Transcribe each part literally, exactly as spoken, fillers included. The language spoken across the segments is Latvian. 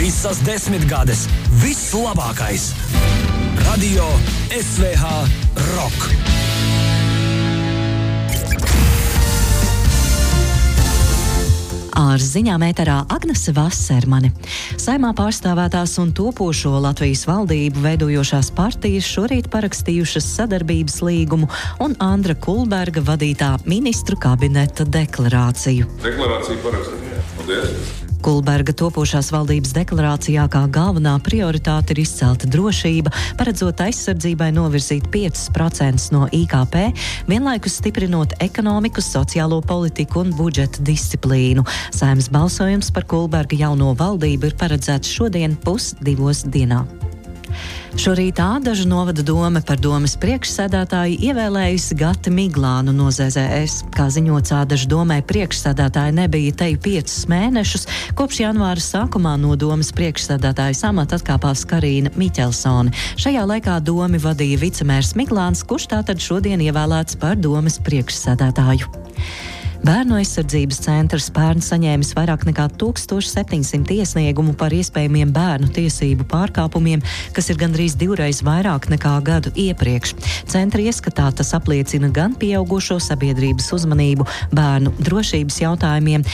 Visas desmitgades, viss labākais. Radio S V H Rock. Ar ziņām ēterā Agnese Vasermane. Saimā pārstāvētās un topošo Latvijas valdību veidojošās partijas šorīt parakstījušas sadarbības līgumu un Andra Kulberga vadītā ministru kabineta deklarāciju. Deklarācija parakstīja. Paldies! Kulberga topošās valdības deklarācijā kā galvenā prioritāte ir izcelta drošība, paredzot aizsardzībai novirzīt piecus procentus no I K P, vienlaikus stiprinot ekonomiku, sociālo politiku un budžeta disciplīnu. Saeimas balsojums par Kulberga jauno valdību ir paredzēts šodien pusdivos dienā. Šorīt Ādažu novada dome par domes priekšsēdētāju ievēlējusi Gati Miglānu no Z Z S. Kā ziņots, Ādažu domē priekšsēdētāja nebija teju piecus mēnešus, kopš janvāra sākumā no domes priekšsēdētājas amata atkāpās Karīna Miķelsone. Šajā laikā domi vadīja vicemērs Miglāns, kurš tātad šodien ievēlēts par domes priekšsēdētāju. Bērnu aizsardzības centrs pērn saņēmis vairāk nekā tūkstoš septiņsimt iesniegumu par iespējamiem bērnu tiesību pārkāpumiem, kas ir gandrīz divreiz vairāk nekā gadu iepriekš. Centra ieskatā tas apliecina gan pieaugušo sabiedrības uzmanību bērnu drošības jautājumiem,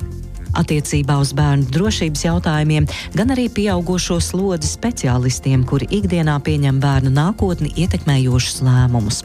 attiecībā uz bērnu drošības jautājumiem, gan arī pieaugušo slodzi speciālistiem, kuri ikdienā pieņem bērnu nākotni ietekmējošus lēmumus.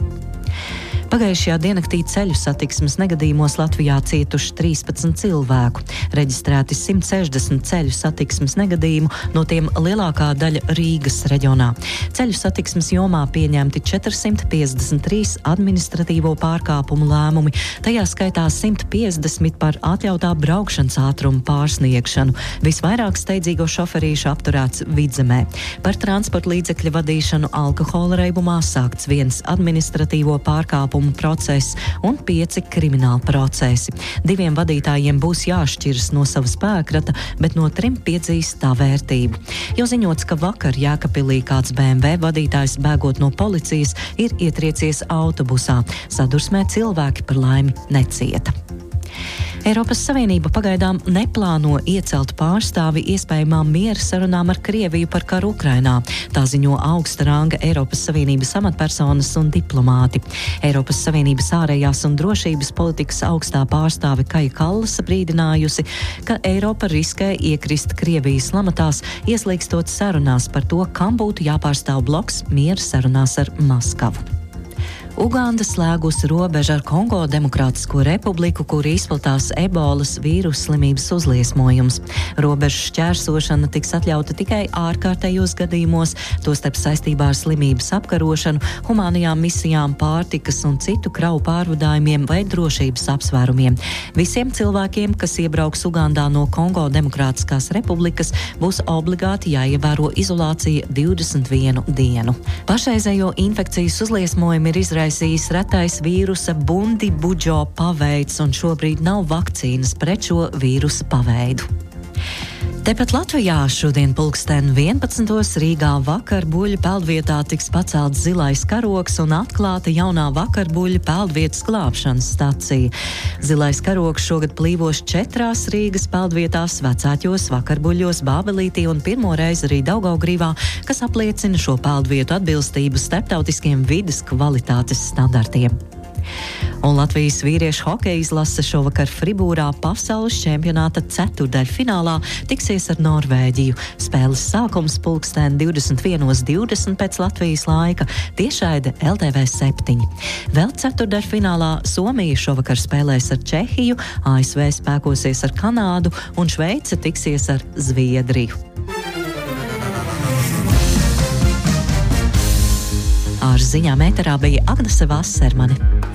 Pagājušajā diennaktī ceļu satiksmes negadījumos Latvijā cietuši trīspadsmit cilvēku. Reģistrēti simt sešdesmit ceļu satiksmes negadījumu, no tiem lielākā daļa Rīgas reģionā. Ceļu satiksmes jomā pieņemti četrsimt piecdesmit trīs administratīvo pārkāpumu lēmumi, tajā skaitā simt piecdesmit par atļautā braukšanas ātrumu pārsniegšanu. Visvairāk steidzīgo šoferīšu apturēts Vidzemē. Par transporta līdzekļu vadīšanu alkohola reibumā sākts viens administratīvo pārkāpumu process un pieci krimināli procesi. Diviem vadītājiem būs jāšķiras no sava spēkrata, bet no trim piedzīs tā vērtību. Jau ziņots, ka vakar Jēkabpilī kāds B M W vadītājs bēgot no policijas ir ietriecies autobusā. Sadursmē cilvēki par laimi necieta. Eiropas Savienība pagaidām neplāno iecelt pārstāvi iespējamām miera sarunām ar Krieviju par karu Ukrainā. Tā ziņo augsta ranga Eiropas Savienības amatpersonas un diplomāti. Eiropas Savienības ārējās un drošības politikas augstā pārstāve Kaja Kallasa brīdinājusi, ka Eiropa riskē iekrist Krievijas lamatās, ieslīgstot sarunās par to, kam būtu jāpārstāv bloks miera sarunās ar Maskavu. Uganda slēgusi robežu ar Kongo Demokrātisko republiku, kur izplatās ebolas vīrusu slimības uzliesmojums. Robežu šķērsošana tiks atļauta tikai ārkārtējos gadījumos, tostarp saistībā ar slimības apkarošanu, humānajām misijām, pārtikas un citu kravu pārvadājumiem vai drošības apsvērumiem. Visiem cilvēkiem, kas iebrauks Ugandā no Kongo Demokrātiskās republikas, būs obligāti jāievēro izolācija divdesmit vienu dienu. Pašreizējo infekcijas uzliesmojumu ir izraisījis retais vīrusa Bundi-Budžo paveids, un šobrīd nav vakcīnas pret šo vīrusa paveidu. Tepat Latvijā šodien pulksten vienpadsmitos Rīgā vakarbuļu peldvietā tiks pacelts zilais karogs un atklāta jaunā vakarbuļu peldvietas glābšanas stacija. Zilais karogs šogad plīvos četrās Rīgas peldvietās, Vecāķos, Vakarbuļos, Bābelītī un pirmo reizi arī Daugavgrīvā, kas apliecina šo peldvietu atbilstību starptautiskiem vides kvalitātes standartiem. Un Latvijas vīriešu hokeja izlase šovakar Fribūrā pasaules čempionāta ceturdaļfinālā tiksies ar Norvēģiju. Spēles sākums pulksten divdesmit viens divdesmit pēc Latvijas laika, tiešraide L T V septiņi. Vēl ceturdaļfinālā Somija šovakar spēlēs ar Čehiju, A S V spēkosies ar Kanādu un Šveice tiksies ar Zviedriju. Ar ziņām ēterā bija Agnese Vasermane.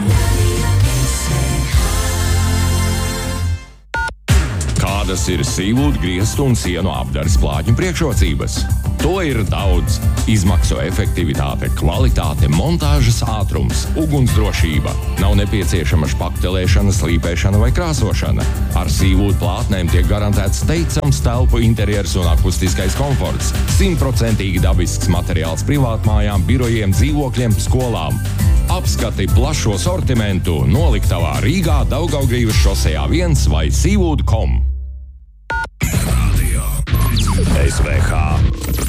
Kādas ir sīvūdu, griestu un sienu apdares plātņu priekšrocības? To ir daudz. Izmaksu efektivitāte, kvalitāte, montāžas ātrums, ugunsdrošība. Nav nepieciešama špaktelēšana, slīpēšana vai krāsošana. Ar sīvūdu plātnēm tiek garantēts teicams telpu interjers un akustiskais komforts. Simtprocentīgi dabisks materiāls privātmājām, birojiem, dzīvokļiem, skolām. Apskati plašo sortimentu noliktavā Rīgā, Daugavgrīvas šosejā viens vai sīvūdu kom. Es S V H